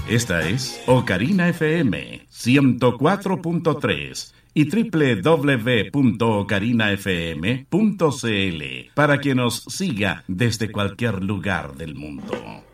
Esta es Ocarina FM 104.3 y www.ocarinafm.cl para que nos siga desde cualquier lugar del mundo.